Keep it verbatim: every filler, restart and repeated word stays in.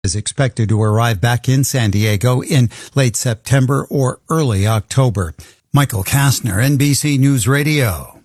is expected to arrive back in San Diego in late September or early October. Michael Kastner, N B C News Radio.